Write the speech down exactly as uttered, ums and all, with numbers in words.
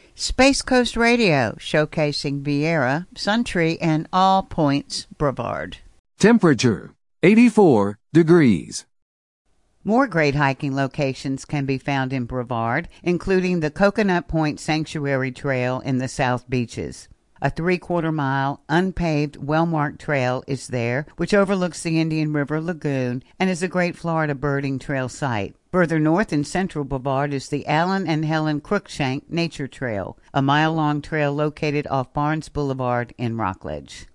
Space Coast Radio, showcasing Viera, Suntree, and All Points Brevard. Temperature, eighty-four degrees. More great hiking locations can be found in Brevard, including the Coconut Point Sanctuary Trail in the South Beaches. A three-quarter mile, unpaved, well-marked trail is there, which overlooks the Indian River Lagoon and is a great Florida birding trail site. Further north in central Brevard is the Allen and Helen Cruikshank Nature Trail, a mile-long trail located off Barnes Boulevard in Rockledge.